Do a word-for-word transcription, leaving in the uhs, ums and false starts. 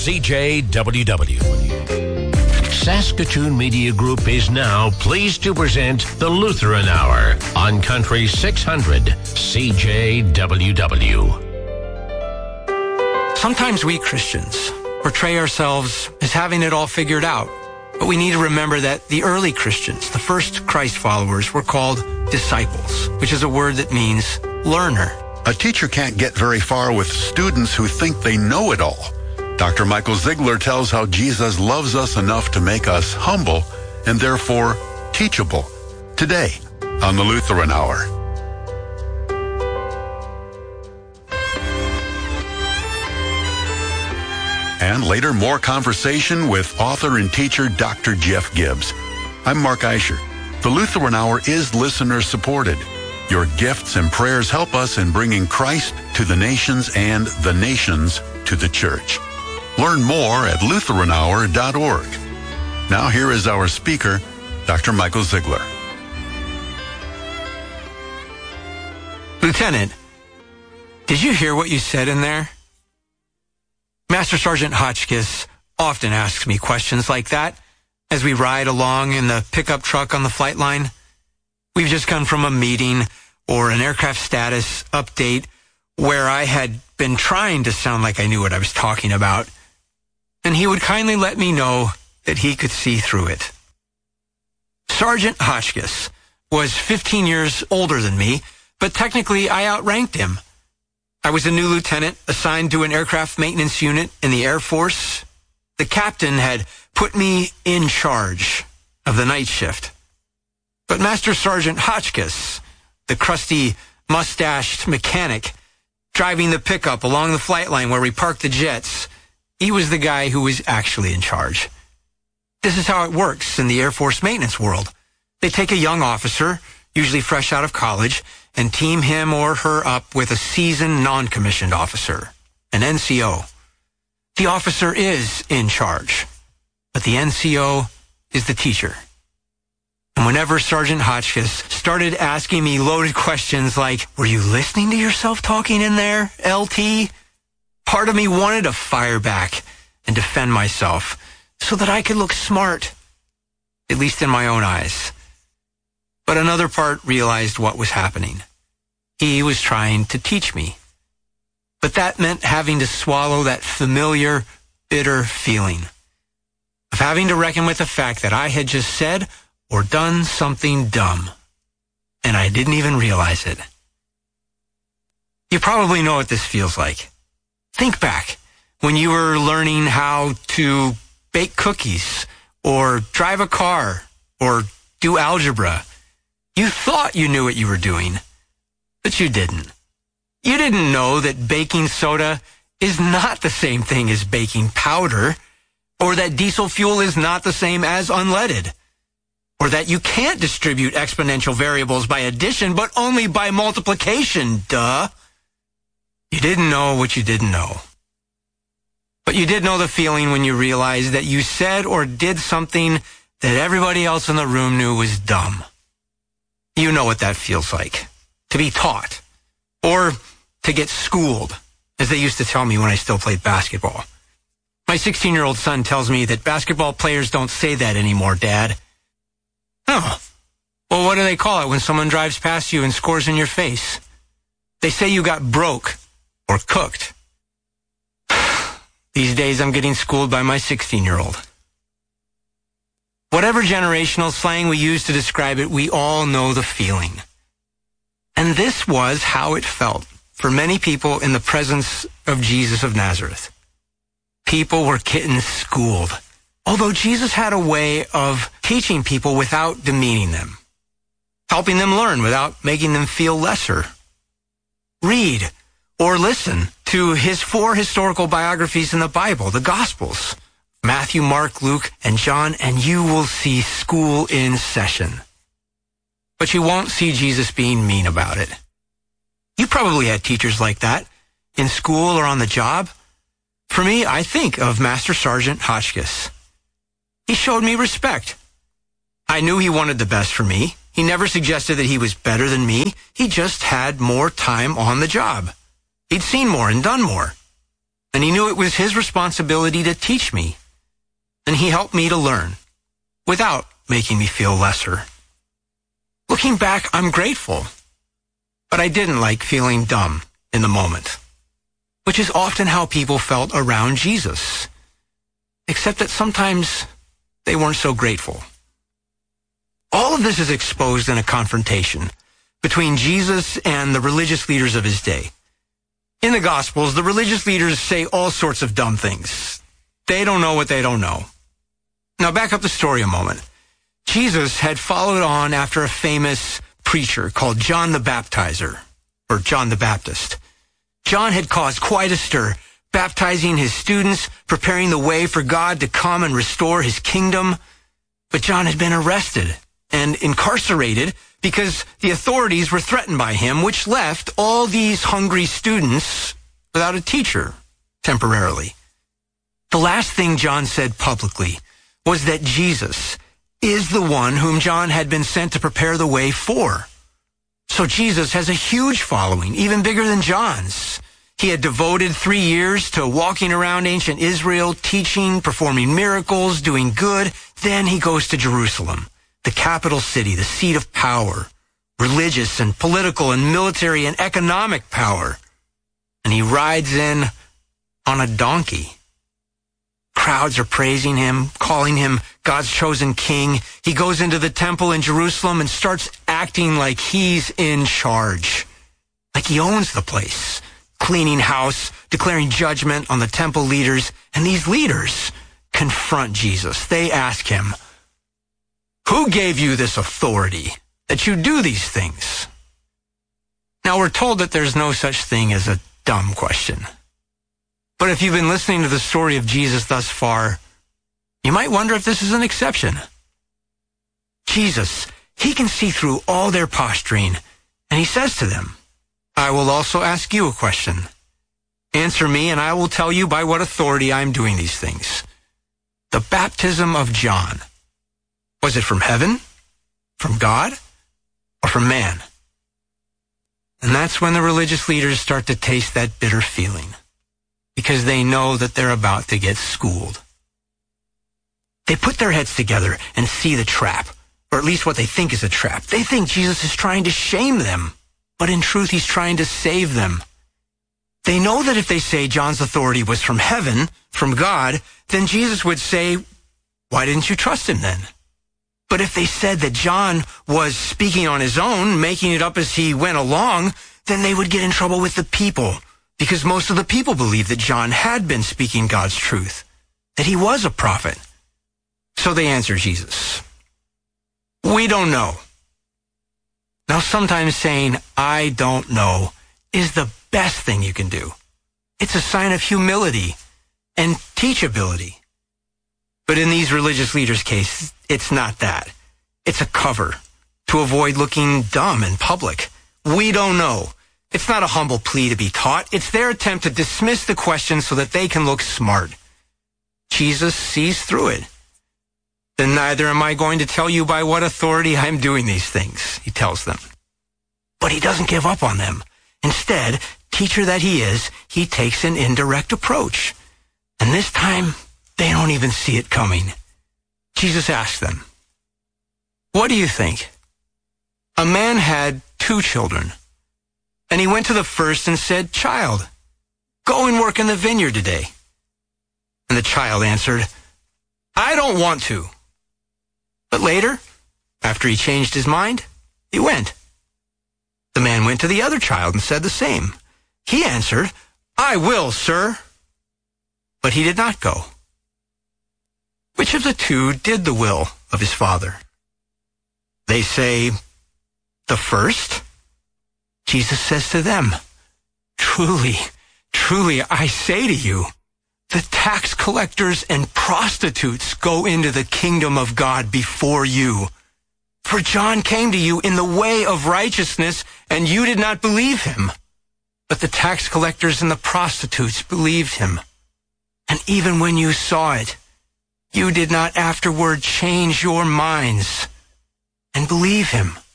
C J W W. Saskatoon Media Group is now pleased to present the Lutheran Hour on Country six hundred C J W W. Sometimes we Christians portray ourselves as having it all figured out, but we need to remember that the early Christians, the first Christ followers, were called disciples, which is a word that means learner. A teacher can't get very far with students who think they know it all. Doctor Michael Ziegler tells how Jesus loves us enough to make us humble and therefore teachable. Today on the Lutheran Hour. And later, more conversation with author and teacher Doctor Jeff Gibbs. I'm Mark Eicher. The Lutheran Hour is listener-supported. Your gifts and prayers help us in bringing Christ to the nations and the nations to the church. Learn more at Lutheran Hour dot org. Now here is our speaker, Doctor Michael Ziegler. Lieutenant, did you hear what you said in there? Master Sergeant Hotchkiss often asks me questions like that as we ride along in the pickup truck on the flight line. We've just come from a meeting or an aircraft status update where I had been trying to sound like I knew what I was talking about, and he would kindly let me know that he could see through it. Sergeant Hotchkiss was fifteen years older than me, but technically I outranked him. I was a new lieutenant assigned to an aircraft maintenance unit in the Air Force. The captain had put me in charge of the night shift. But Master Sergeant Hotchkiss, the crusty, mustached mechanic driving the pickup along the flight line where we parked the jets, he was the guy who was actually in charge. This is how it works in the Air Force maintenance world. They take a young officer, usually fresh out of college, and team him or her up with a seasoned non-commissioned officer, an N C O. The officer is in charge, but the N C O is the teacher. And whenever Sergeant Hotchkiss started asking me loaded questions like, "Were you listening to yourself talking in there, L T?" part of me wanted to fire back and defend myself so that I could look smart, at least in my own eyes. But another part realized what was happening. He was trying to teach me. But that meant having to swallow that familiar, bitter feeling of having to reckon with the fact that I had just said or done something dumb, and I didn't even realize it. You probably know what this feels like. Think back when you were learning how to bake cookies or drive a car or do algebra. You thought you knew what you were doing, but you didn't. You didn't know that baking soda is not the same thing as baking powder, or that diesel fuel is not the same as unleaded, or that you can't distribute exponential variables by addition, but only by multiplication, duh. You didn't know what you didn't know. But you did know the feeling when you realized that you said or did something that everybody else in the room knew was dumb. You know what that feels like, to be taught, or to get schooled, as they used to tell me when I still played basketball. My sixteen-year-old son tells me that basketball players don't say that anymore, Dad. Oh, well, what do they call it when someone drives past you and scores in your face? They say you got broke or cooked. These days I'm getting schooled by my sixteen-year-old. Whatever generational slang we use to describe it, we all know the feeling. And this was how it felt for many people in the presence of Jesus of Nazareth. People were getting schooled, although Jesus had a way of teaching people without demeaning them, helping them learn without making them feel lesser. Read or listen to his four historical biographies in the Bible, the Gospels, Matthew, Mark, Luke, and John, and you will see school in session. But you won't see Jesus being mean about it. You probably had teachers like that, in school or on the job. For me, I think of Master Sergeant Hotchkiss. He showed me respect. I knew he wanted the best for me. He never suggested that he was better than me. He just had more time on the job. He'd seen more and done more. and he knew it was his responsibility to teach me, and he helped me to learn without making me feel lesser. Looking back, I'm grateful, but I didn't like feeling dumb in the moment, which is often how people felt around Jesus, except that sometimes they weren't so grateful. All of this is exposed in a confrontation between Jesus and the religious leaders of his day. In the Gospels, the religious leaders say all sorts of dumb things. They don't know what they don't know. Now back up the story a moment. Jesus had followed on after a famous preacher called John the Baptizer, or John the Baptist. John had caused quite a stir, baptizing his students, preparing the way for God to come and restore his kingdom. But John had been arrested and incarcerated because the authorities were threatened by him, which left all these hungry students without a teacher temporarily. The last thing John said publicly was that Jesus is the one whom John had been sent to prepare the way for. So Jesus has a huge following, even bigger than John's. He had devoted three years to walking around ancient Israel, teaching, performing miracles, doing good. Then he goes to Jerusalem, the capital city, the seat of power, religious and political and military and economic power. And he rides in on a donkey. Crowds are praising him, calling him God's chosen king. He goes into the temple in Jerusalem and starts acting like he's in charge, like he owns the place, cleaning house, declaring judgment on the temple leaders. And these leaders confront Jesus. They ask him, "Who gave you this authority that you do these things?" Now we're told that there's no such thing as a dumb question. But if you've been listening to the story of Jesus thus far, you might wonder if this is an exception. Jesus, he can see through all their posturing, and he says to them, "I will also ask you a question. Answer me, and I will tell you by what authority I am doing these things. The baptism of John, was it from heaven, from God, or from man?" And that's when the religious leaders start to taste that bitter feeling, because they know that they're about to get schooled. They put their heads together and see the trap, or at least what they think is a trap. They think Jesus is trying to shame them, but in truth, he's trying to save them. They know that if they say John's authority was from heaven, from God, then Jesus would say, "Why didn't you trust him then?" But if they said that John was speaking on his own, making it up as he went along, then they would get in trouble with the people, because most of the people believed that John had been speaking God's truth, that he was a prophet. So they answer Jesus, "We don't know." Now sometimes saying, "I don't know," is the best thing you can do. It's a sign of humility and teachability. But in these religious leaders' case, it's not that. It's a cover to avoid looking dumb in public. We don't know. It's not a humble plea to be taught. It's their attempt to dismiss the question so that they can look smart. Jesus sees through it. "Then neither am I going to tell you by what authority I'm doing these things," he tells them. But he doesn't give up on them. Instead, teacher that he is, he takes an indirect approach. And this time, they don't even see it coming. Jesus asks them, "What do you think? A man had two children. And he went to the first and said, 'Child, go and work in the vineyard today.' And the child answered, 'I don't want to.' But later, after he changed his mind, he went. The man went to the other child and said the same. He answered, 'I will, sir.' But he did not go. Which of the two did the will of his father?" They say, "The first." Jesus says to them, "Truly, truly, I say to you, the tax collectors and prostitutes go into the kingdom of God before you. For John came to you in the way of righteousness, and you did not believe him. But the tax collectors and the prostitutes believed him. And even when you saw it, you did not afterward change your minds and believe him."